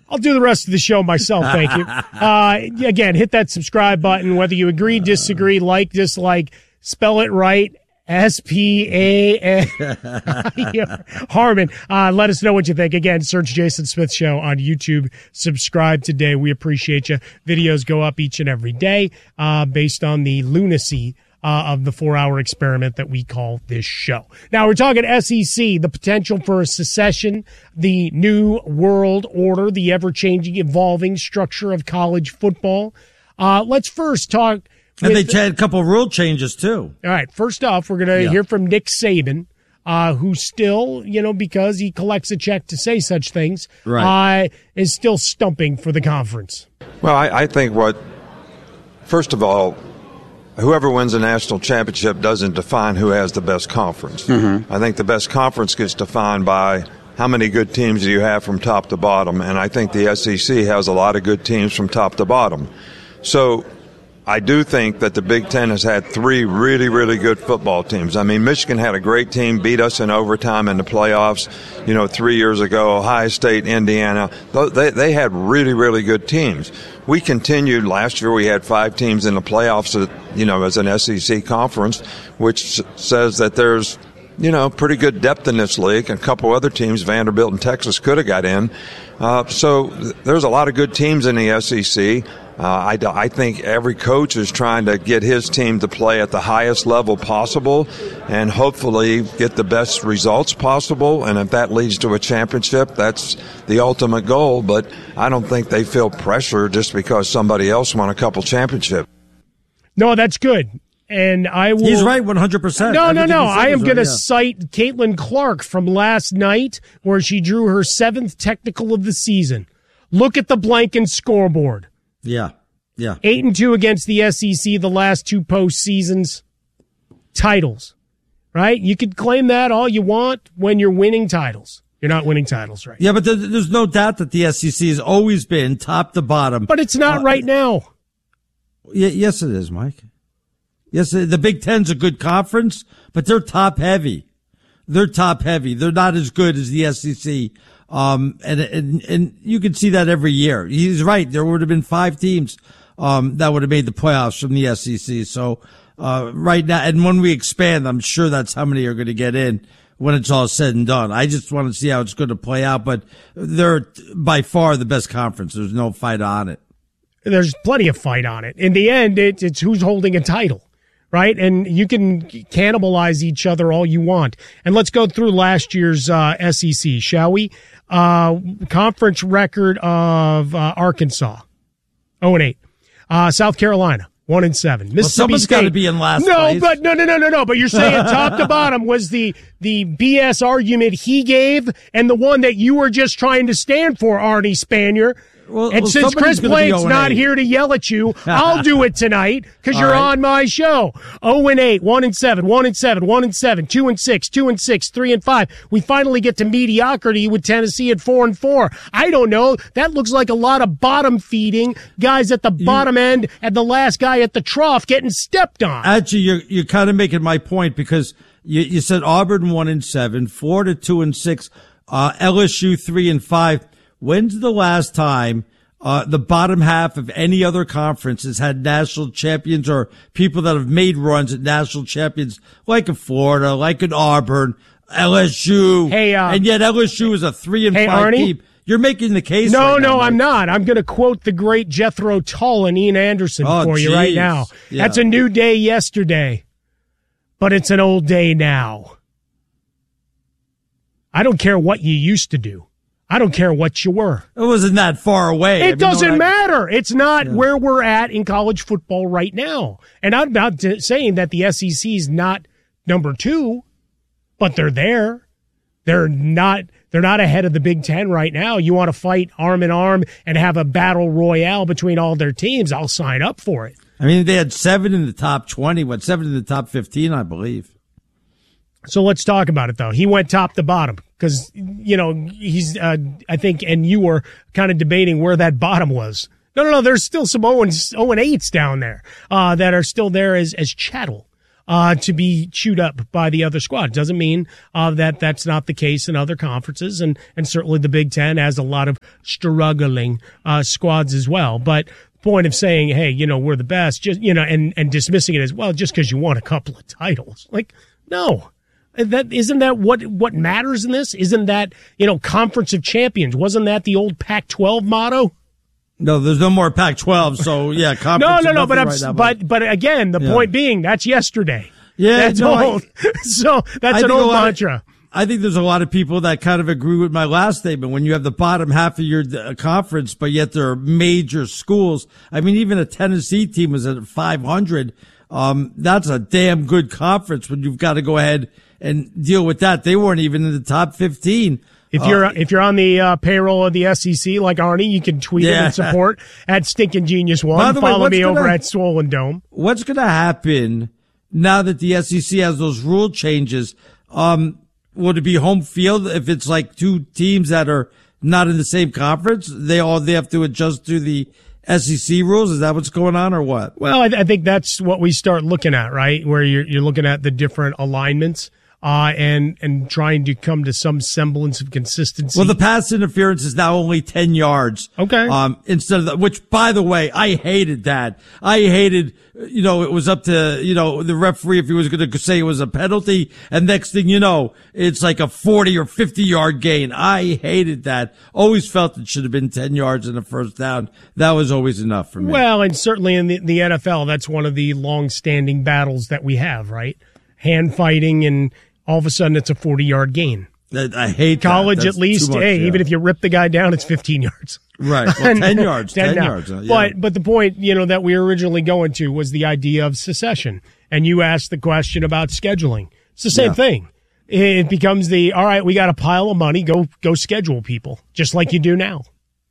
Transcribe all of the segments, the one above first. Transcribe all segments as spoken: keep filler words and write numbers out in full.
I'll do the rest of the show myself, thank you. Uh, again, hit that subscribe button, whether you agree, disagree, like, dislike, spell it right, S P A N Harmon. Uh, let us know what you think. Again, search Jason Smith Show on YouTube. Subscribe today. We appreciate you. Videos go up each and every day uh, based on the lunacy Uh, of the four-hour experiment that we call this show. Now, we're talking S E C, the potential for a secession, the new world order, the ever-changing, evolving structure of college football. Uh, let's first talk. And they had a couple of rule changes, too. All right, first off, we're going to yeah. hear from Nick Saban, uh, who still, you know, because he collects a check to say such things, right. uh, is still stumping for the conference. Well, I, I think what, first of all, whoever wins a national championship doesn't define who has the best conference. Mm-hmm. I think the best conference gets defined by how many good teams do you have from top to bottom, and I think the S E C has a lot of good teams from top to bottom. So I do think that the Big Ten has had three really, really good football teams. I mean, Michigan had a great team, beat us in overtime in the playoffs, you know, three years ago. Ohio State, Indiana, they, they had really, really good teams. We continued last year. We had five teams in the playoffs, you know, as an S E C conference, which says that there's, you know, pretty good depth in this league. A couple other teams, Vanderbilt and Texas, could have got in. Uh, so there's a lot of good teams in the S E C. Uh, I, I think every coach is trying to get his team to play at the highest level possible and hopefully get the best results possible. And if that leads to a championship, that's the ultimate goal. But I don't think they feel pressure just because somebody else won a couple championships. No, that's good. And I will. He's right, one hundred percent. No, no, no. I am going to right, yeah. cite Caitlin Clark from last night, where she drew her seventh technical of the season. Look at the Blanken scoreboard. Yeah, yeah. Eight and two against the S E C the last two postseasons. Titles, right? You could claim that all you want when you're winning titles. You're not winning titles, right? Yeah, but there, there's no doubt that the S E C has always been top to bottom. But it's not uh, right now. Y- yes, it is, Mike. Yes, the Big Ten's a good conference, but they're top heavy. They're top heavy. They're not as good as the S E C. Um, and, and, and you can see that every year. He's right. There would have been five teams, um, that would have made the playoffs from the S E C. So, uh, right now, and when we expand, I'm sure that's how many are going to get in when it's all said and done. I just want to see how it's going to play out, but they're by far the best conference. There's no fight on it. There's plenty of fight on it. In the end, it, it's who's holding a title. Right? And you can cannibalize each other all you want. And let's go through last year's uh, S E C, shall we? Uh, conference record of uh, Arkansas, oh and eight. Uh, South Carolina, one and seven. Mississippi well, someone's State. got to be in last no, place. but no, no, no, no, no. But you're saying top to bottom was the the B S argument he gave, and the one that you were just trying to stand for, Arnie Spanier. Well, and well, since Chris Blake's not here to yell at you, I'll do it tonight because you're right. on my show. Oh and eight, one and seven, one and seven, one and seven, two and six, two and six, three and five. We finally get to mediocrity with Tennessee at four and four. I don't know. That looks like a lot of bottom feeding, guys at the you, bottom end and the last guy at the trough getting stepped on. Actually, you're you're kind of making my point because you you said Auburn one and seven, Florida two and six, uh, L S U three and five. When's the last time uh the bottom half of any other conference has had national champions or people that have made runs at national champions like in Florida, like in Auburn, L S U, hey, uh, and yet L S U is a three and hey, five Arnie? team. You're making the case. No, right no, now, I'm Mike. not. I'm going to quote the great Jethro Tull and Ian Anderson oh, for you geez. right now. Yeah. That's a new day yesterday, but it's an old day now. I don't care what you used to do. I don't care what you were. It wasn't that far away. It I mean, doesn't no, matter. It's not yeah. where we're at in college football right now. And I'm not saying that the S E C is not number two, but they're there. They're not, they're not ahead of the Big Ten right now. You want to fight arm in arm and have a battle royale between all their teams, I'll sign up for it. I mean, they had seven in the top twenty, what, seven in the top fifteen, I believe. So let's talk about it, though. He went top to bottom because, you know, he's, uh, I think, and you were kind of debating where that bottom was. No, no, no, there's still some oh and eights down there uh, that are still there as, as chattel. uh, to be chewed up by the other squad. Doesn't mean uh, that that's not the case in other conferences, and, and certainly the Big Ten has a lot of struggling uh, squads as well. But point of saying, hey, you know, we're the best, just, you know, and, and dismissing it as, well, just because you won a couple of titles. Like, no. That isn't that what what matters in this? Isn't that, you know, Conference of Champions? Wasn't that the old Pac twelve motto? No, there's no more Pac twelve, so yeah, conference. no, no, no, but I'm, right now, but but again, the yeah. point being that's yesterday. Yeah, that's no, old. I, so that's I an old mantra. mantra. I think there's a lot of people that kind of agree with my last statement. When you have the bottom half of your uh, conference, but yet there are major schools. I mean, even a Tennessee team was at five hundred. Um, that's a damn good conference when you've got to go ahead and deal with that. They weren't even in the top fifteen. If uh, you're if you're on the uh, payroll of the S E C like Arnie, you can tweet yeah. it and support at Stinking Genius One. By the way, Follow me gonna, over at Swollen Dome. What's going to happen now that the S E C has those rule changes? Um, would it be home field if it's like two teams that are not in the same conference? They all they have to adjust to the S E C rules? Is that what's going on or what? Well, I, th- I think that's what we start looking at, right? Where you're you're looking at the different alignments. Uh, and, and trying to come to some semblance of consistency. Well, the pass interference is now only ten yards. Okay. Um, instead of the, which, by the way, I hated that. I hated, you know, it was up to, you know, the referee if he was going to say it was a penalty. And next thing you know, it's like a forty or fifty yard gain. I hated that. Always felt it should have been ten yards in the first down. That was always enough for me. Well, and certainly in the, the N F L, that's one of the long-standing battles that we have, right? Hand fighting, and all of a sudden it's a forty yard gain. I, I hate college that. at least. Much, hey, yeah. even if you rip the guy down, it's fifteen yards. Right. Well, ten yards. ten, ten yards. Uh, yeah. But but the point, you know, that we were originally going to was the idea of secession. And you asked the question about scheduling. It's the same yeah. thing. It becomes the, all right, we got a pile of money, go go schedule people, just like you do now.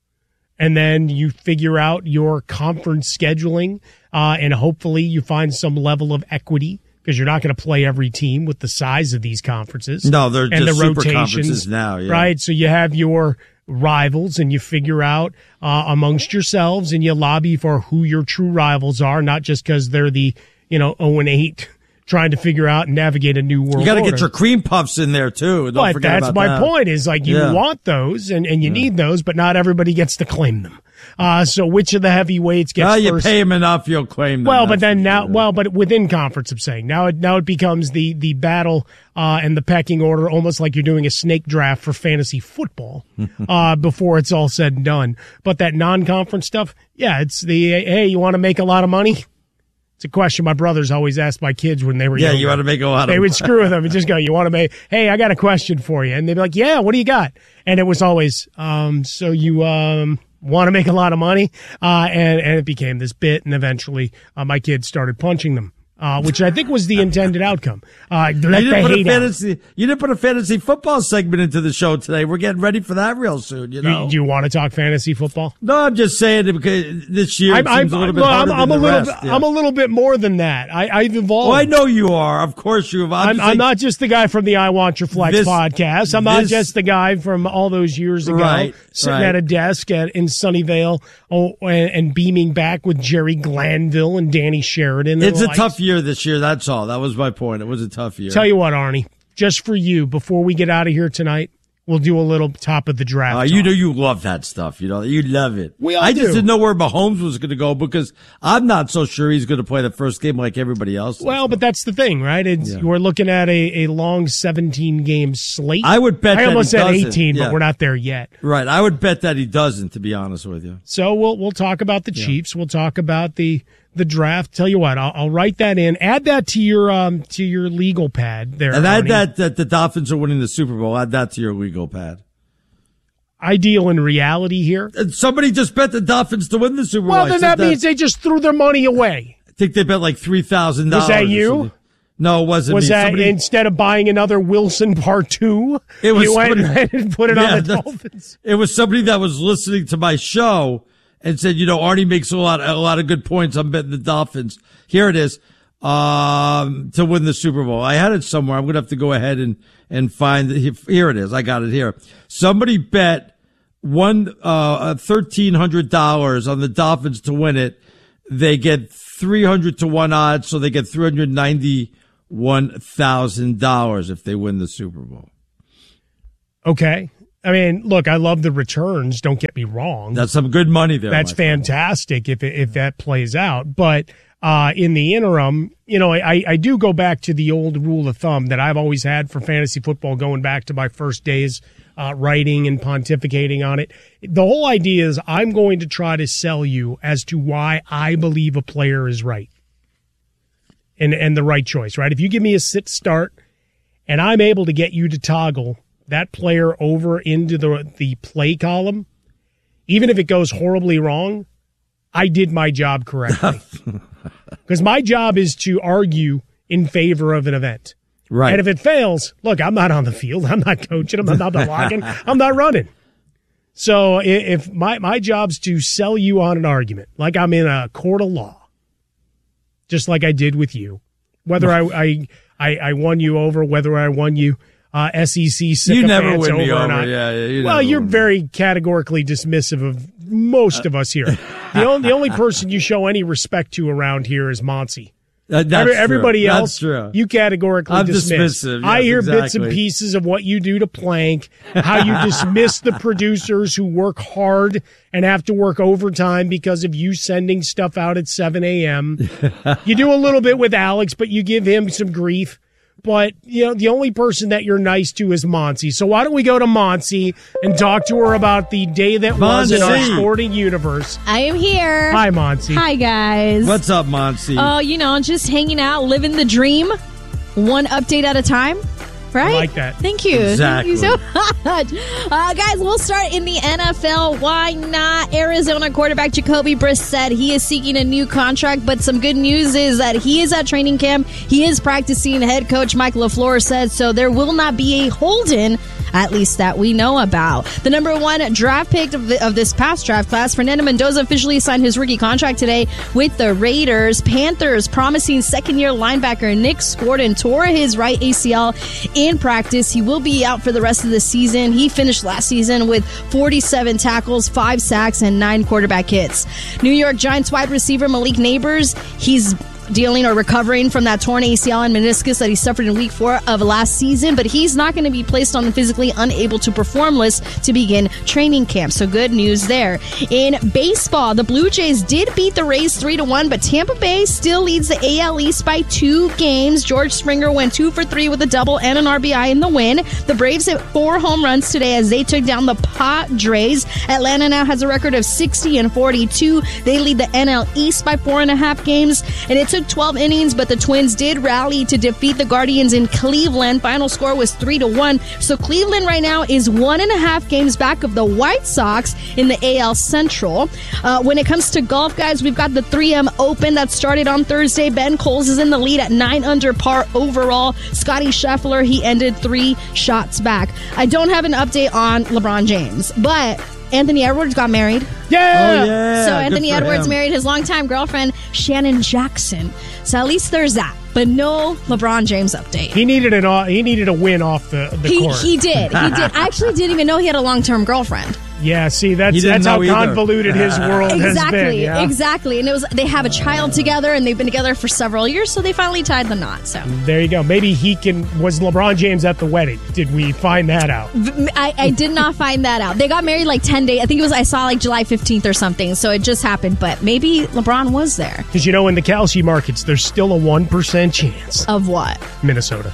And then you figure out your conference scheduling, uh, and hopefully you find some level of equity, because you're not going to play every team with the size of these conferences. No, they're and just the super rotations conferences now, yeah. Right? So you have your rivals, and you figure out uh, amongst yourselves, and you lobby for who your true rivals are, not just because they're the, you know, oh and eight trying to figure out and navigate a new world. You got to order. get your cream puffs in there too. Don't but forget that's about my that. point. Is like you yeah. want those, and, and you yeah. need those, but not everybody gets to claim them. Uh, so which of the heavyweights gets well, you first? pay them enough, you'll claim them. Well, but then sure. now, well, but within conference, I'm saying now it now it becomes the the battle uh, and the pecking order, almost like you're doing a snake draft for fantasy football uh, before it's all said and done. But that non-conference stuff, yeah, it's the hey, you want to make a lot of money? It's a question my brothers always asked my kids when they were yeah, younger. you want to make a lot of They money. would screw with them and just go, you want to make, hey, I got a question for you. And they'd be like, yeah, what do you got? And it was always, um, so you um, want to make a lot of money? Uh, and, and it became this bit, and eventually uh, my kids started punching them. Uh, which I think was the intended outcome. Uh, let you, the didn't put a hate out. fantasy, you didn't put a fantasy football segment into the show today. We're getting ready for that real soon, you know. Do you want to talk fantasy football? No, I'm just saying it because this year it I'm, seems I'm, a little bit no, harder I'm, I'm than a the little, rest. Yeah. I'm a little bit more than that. I, I've evolved. Well, I know you are. Of course you have. I'm, I'm, just I'm saying, not just the guy from the I Want Your Flex this, podcast. I'm not this, just the guy from all those years ago right, sitting right. at a desk at, in Sunnyvale oh, and, and beaming back with Jerry Glanville and Danny Sheridan. It's a likes. tough year this year. That's all. That was my point. It was a tough year. Tell you what, Arnie, just for you, before we get out of here tonight, we'll do a little top of the draft. Uh, you talk. know you love that stuff. You know you love it. We all I just do. didn't know where Mahomes was going to go because I'm not so sure he's going to play the first game like everybody else. Well, but that's the thing, right? It's, Yeah. We're looking at a, a long seventeen game slate. I would bet I that almost he said doesn't. eighteen, Yeah. but we're not there yet. Right. I would bet that he doesn't, to be honest with you. So we'll we'll talk about the Chiefs. We'll talk about the the draft. Tell you what, I'll, I'll write that in. Add that to your um to your legal pad there. And add Arnie. that, that the Dolphins are winning the Super Bowl. Add that to your legal pad. Ideal in reality here. And somebody just bet the Dolphins to win the Super Bowl. Well, I then said that means they just threw their money away. I think they bet like three thousand dollars. Was that you? No, it wasn't Was me. that Somebody, instead of buying another Wilson Part Two? It was you went somebody- and put it Yeah, on the that's- Dolphins. It was somebody that was listening to my show and said, you know, Arnie makes a lot, a lot of good points. I'm betting the Dolphins. Here it is, um, to win the Super Bowl. I had it somewhere. I'm going to have to go ahead and, and find it. Here it is. I got it here. Somebody bet one, uh, thirteen hundred dollars on the Dolphins to win it. They get three hundred to one odds. So they get three hundred ninety one thousand dollars if they win the Super Bowl. Okay. I mean, look, I love the returns. Don't get me wrong. That's some good money there. That's fantastic if it, if that plays out. But uh, in the interim, you know, I, I do go back to the old rule of thumb that I've always had for fantasy football, going back to my first days uh, writing and pontificating on it. The whole idea is I'm going to try to sell you as to why I believe a player is right and and the right choice, right? If you give me a sit start and I'm able to get you to toggle that player over into the the play column, even if it goes horribly wrong, I did my job correctly. Because my job is to argue in favor of an event. Right. And if it fails, look, I'm not on the field. I'm not coaching. I'm not blogging. I'm not running. So if my, my job's to sell you on an argument, like I'm in a court of law, just like I did with you, whether I, I, I, I won you over, whether I won you uh, S E C you never win over me or over. not. Yeah, yeah, you well, you're win. very categorically dismissive of most of us here. The only, the only person you show any respect to around here is Monty. Uh, that's Every, everybody true. else, that's true. you categorically I'm dismiss. dismissive. Yes, I hear exactly. bits and pieces of what you do to Plank, how you dismiss the producers who work hard and have to work overtime because of you sending stuff out at seven a.m. You do a little bit with Alex, but you give him some grief. But, you know, the only person that you're nice to is Monty. So why don't we go to Monty and talk to her about the day that was in our Monty. sporting universe. I am here. Hi, Monty. Hi, guys. What's up, Monty? Oh, you know, just hanging out, living the dream, one update at a time. Right? I like that. Thank you. Exactly. Thank you so much. Uh, guys, we'll start in the N F L. Why not? Arizona quarterback Jacoby Brissett, he is seeking a new contract, but some good news is that he is at training camp. He is practicing. Head coach Mike LaFleur said so. There will not be a hold-in, at least that we know about. The number one draft pick of, the, of this past draft class, Fernando Mendoza, officially signed his rookie contract today with the Raiders. Panthers promising second-year linebacker Nick Gordon tore his right A C L in practice. He will be out for the rest of the season. He finished last season with forty-seven tackles, five sacks, and nine quarterback hits. New York Giants wide receiver Malik Nabers, he's dealing or recovering from that torn A C L and meniscus that he suffered in week four of last season, but he's not going to be placed on the physically unable to perform list to begin training camp. So good news there. In baseball, the Blue Jays did beat the Rays three to one, but Tampa Bay still leads the A L East by two games. George Springer went two for three with a double and an R B I in the win. The Braves hit four home runs today as they took down the Padres. Atlanta now has a record of sixty and forty-two. They lead the N L East by four and a half games, and it took twelve innings, but the Twins did rally to defeat the Guardians in Cleveland. Final score was three to one. So Cleveland right now is one and a half games back of the White Sox in the A L Central. Uh, when it comes to golf, guys, we've got the three M Open that started on Thursday. Ben Coles is in the lead at nine under par overall. Scotty Scheffler, he ended three shots back. I don't have an update on LeBron James, but Anthony Edwards got married. Yeah! Oh, yeah. So Good Anthony for Edwards him. married his longtime girlfriend, Shannon Jackson. So at least there's that. But no LeBron James update. He needed an he needed a win off the, the He, court. he did. He did. I actually didn't even know he had a long-term girlfriend. Yeah, see, that's He didn't that's how know either. convoluted his world has Exactly. been. Yeah? Exactly. And it was they have a child together, and they've been together for several years, so they finally tied the knot. So There you go. Maybe he can. Was LeBron James at the wedding? Did we find that out? I, I did not find that out. They got married like ten days. I think it was I saw like July fifteenth or something. So it just happened. But maybe LeBron was there. Because you know, in the Kalshi markets, there's still a one percent chance. Of what? Minnesota,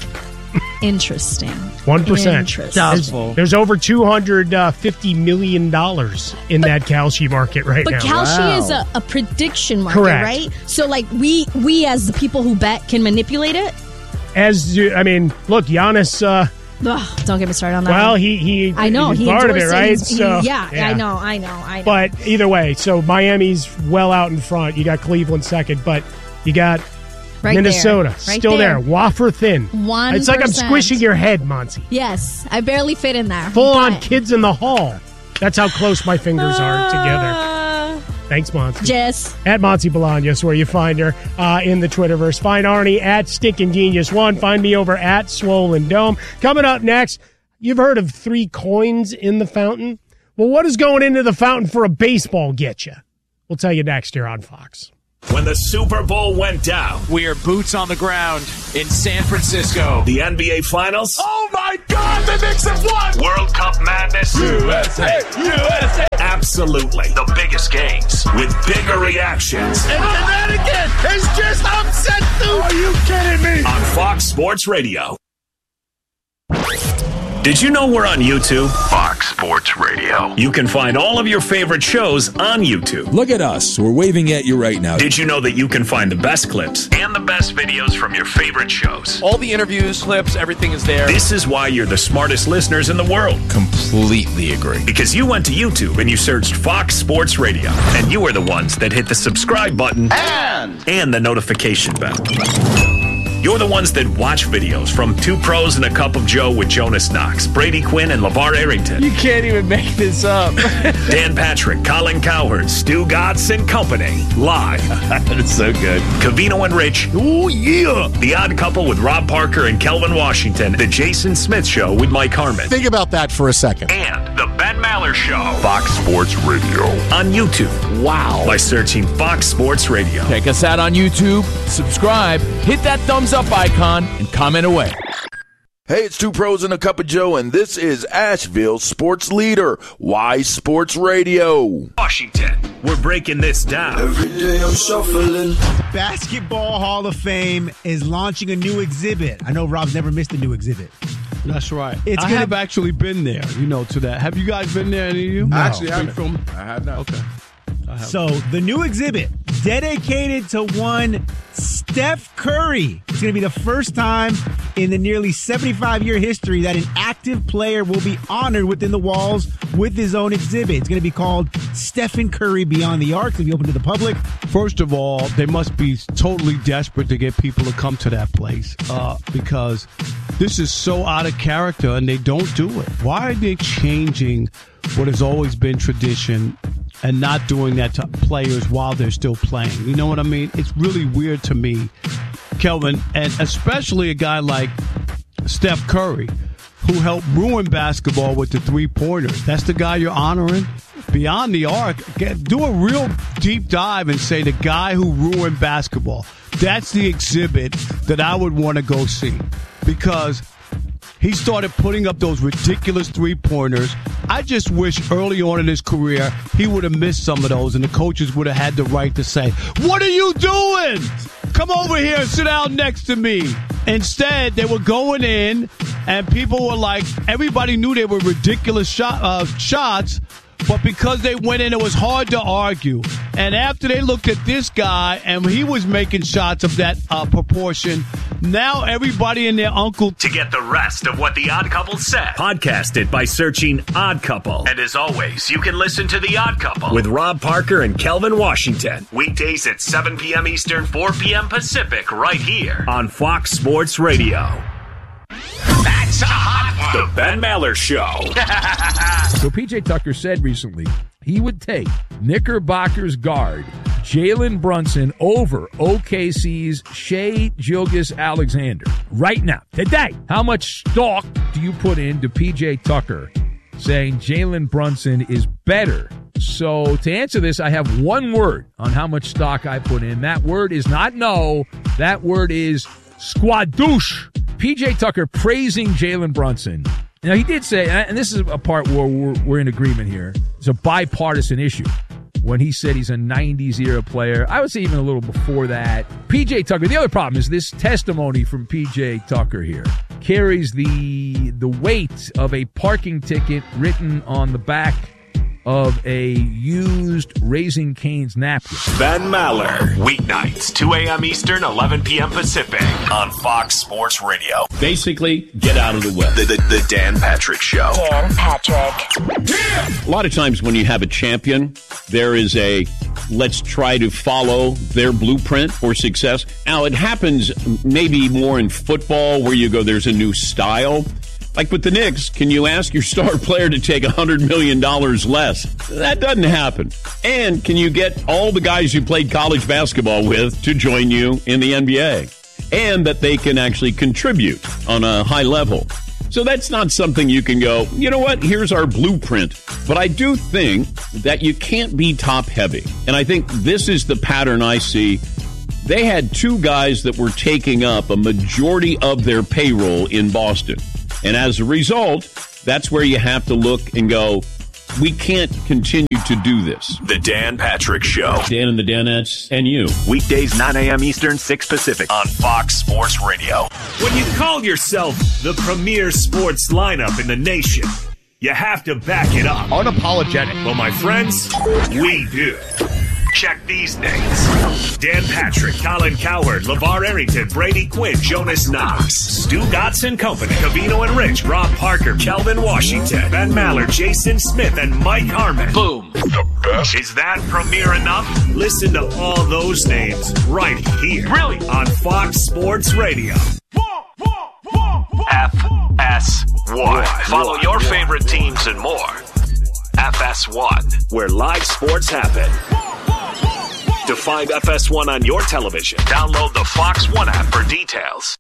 Interesting. one percent. Interesting. Doubtful. There's over two hundred fifty million dollars in that Kalshi market right But now. Kalshi Wow. is a, a prediction market, Correct. right? So like we we as the people who bet can manipulate it. As you- I mean, look, Giannis. Uh, Ugh, don't get me started on that. well, one. he he. I know he's he part of it, endorsed right? He's- he- So yeah, I know, I know, I know. But either way, so Miami's well out in front. You got Cleveland second, but you got right Minnesota there. Right still there. there. Wafer thin. One It's like I'm percent. squishing your head, Monty. Yes, I barely fit in there. Full on but- kids in the hall. That's how close my fingers are together. Uh, Thanks, Monty. Jess. At Monty Bolaños, where you find her uh, in the Twitterverse. Find Arnie at Stinkin' Genius One. Find me over at Swollen Dome. Coming up next, you've heard of three coins in the fountain. Well, what does going into the fountain for a baseball get you? We'll tell you next here on Fox. When the Super Bowl went down, we are boots on the ground in San Francisco. The N B A Finals. Oh my God, the Knicks have won! World Cup madness. U S A, U S A. Absolutely. The biggest games with bigger reactions. And Connecticut has just upset Duke. Are you kidding me? On Fox Sports Radio. Did you know we're on YouTube? Fox Sports Radio. You can find all of your favorite shows on YouTube. Look at us. We're waving at you right now. Did you know that you can find the best clips and the best videos from your favorite shows? All the interviews, clips, everything is there. This is why you're the smartest listeners in the world. Completely agree. Because you went to YouTube and you searched Fox Sports Radio. And you are the ones that hit the subscribe button And, and the notification bell. You're the ones that watch videos from Two Pros and a Cup of Joe with Jonas Knox, Brady Quinn, and LeVar Arrington. you can't even make this up. Dan Patrick, Colin Cowherd, Stu Gatz and Company. Live. That's so good. Covino and Rich. Oh, yeah. The Odd Couple with Rob Parker and Kelvin Washington. The Jason Smith Show with Mike Harmon. Think about that for a second. And The Ben Maller Show. Fox Sports Radio. On YouTube. Wow. By searching Fox Sports Radio. Check us out on YouTube. Subscribe. Hit that thumbs up icon and comment away. Hey, it's Two Pros and a Cup of Joe, and this is Asheville's sports leader, Y Sports Radio. Washington. We're breaking this down. Every day I'm shuffling. Basketball Hall of Fame is launching a new exhibit. I know Rob's never missed a new exhibit. That's right. It's I gonna... have actually been there, you know, to that. Have you guys been there, any of you? No. I actually haven't. From... I have not. Okay. So the new exhibit dedicated to one Steph Curry. It's going to be the first time in the nearly seventy-five year history that an active player will be honored within the walls with his own exhibit. It's going to be called Stephen Curry Beyond the Arc. It'll be open to the public. First of all, they must be totally desperate to get people to come to that place uh, because this is so out of character and they don't do it. Why are they changing what has always been tradition and not doing that to players while they're still playing? You know what I mean? It's really weird to me, Kelvin, and especially a guy like Steph Curry, who helped ruin basketball with the three-pointers. That's the guy you're honoring? Beyond the arc, get, do a real deep dive and say the guy who ruined basketball. That's the exhibit that I would want to go see because he started putting up those ridiculous three-pointers. I just wish early on in his career he would have missed some of those and the coaches would have had the right to say, "What are you doing? Come over here and sit down next to me." Instead, they were going in and people were like, everybody knew they were ridiculous shot, uh, shots, but because they went in, it was hard to argue. And after they looked at this guy and he was making shots of that uh, proportion, now everybody and their uncle. To get the rest of what The Odd Couple said, podcast it by searching Odd Couple. And as always, you can listen to The Odd Couple with Rob Parker and Kelvin Washington. Weekdays at seven p.m. Eastern, four p.m. Pacific, right here on Fox Sports Radio. That's a hot one. The Ben Maller Show. So P J Tucker said recently he would take Knickerbockers guard Jalen Brunson over O K C's Shai Gilgeous-Alexander. Right now, today, how much stock do you put into P J Tucker saying Jalen Brunson is better? So to answer this, I have one word on how much stock I put in. That word is not no. That word is squadouche. P J Tucker praising Jalen Brunson. Now, he did say, and this is a part where we're, we're in agreement here, it's a bipartisan issue. When he said he's a nineties era player, I would say even a little before that. P J Tucker, the other problem is this testimony from P J Tucker here carries the the weight of a parking ticket written on the back of a used Raising Cane's napkin. Ben Maller, weeknights, two a.m. Eastern, eleven p.m. Pacific, on Fox Sports Radio. Basically, get out of the way. The, the, the Dan Patrick Show. Dan Patrick. Yeah. A lot of times when you have a champion, there is a let's try to follow their blueprint for success. Now, it happens maybe more in football where you go, there's a new style. Like with the Knicks, can you ask your star player to take one hundred million dollars less? That doesn't happen. And can you get all the guys you played college basketball with to join you in the N B A? And that they can actually contribute on a high level. So that's not something you can go, you know what, here's our blueprint. But I do think that you can't be top heavy. And I think this is the pattern I see. They had two guys that were taking up a majority of their payroll in Boston. And as a result, that's where you have to look and go, we can't continue to do this. The Dan Patrick Show. Dan and the Danettes and you. Weekdays, nine a.m. Eastern, six Pacific on Fox Sports Radio. When you call yourself the premier sports lineup in the nation, you have to back it up. Unapologetic. Well, my friends, we do. Check these names. Dan Patrick, Colin Cowherd, LeVar Arrington, Brady Quinn, Jonas Knox, Stu Gotts and Company, Covino and Rich, Rob Parker, Kelvin Washington, Ben Maller, Jason Smith, and Mike Harmon. Boom. The best. Is that premier enough? Listen to all those names right here. Really? On Fox Sports Radio. F S one. Follow your favorite teams and more. F S one, where live sports happen. To find F S one on your television, download the Fox One app for details.